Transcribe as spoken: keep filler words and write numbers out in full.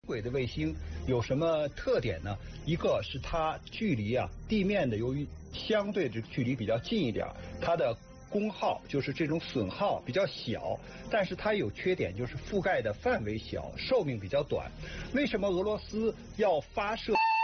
轨的卫星有什么特点呢？一个是它距离啊地面的由于相对的距离比较近一点，它的功耗就是这种损耗比较小，但是它有缺点，就是覆盖的范围小，寿命比较短。为什么俄罗斯要发射